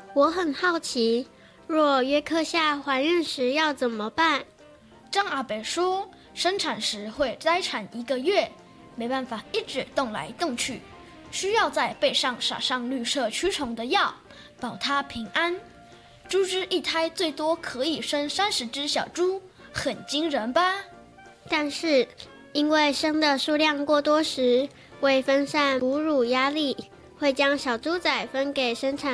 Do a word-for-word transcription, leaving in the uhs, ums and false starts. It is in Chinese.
我很好奇，若约克夏怀孕时要怎么办？ 张阿北说，生产时会待产一个月，没办法一直动来动去，需要在背上撒上绿色驱虫的药，保它平安。猪只一胎最多可以生三十只小猪，很惊人吧？ 但是因为生的数量过多时，为分散哺乳压力，会将小猪仔分给生产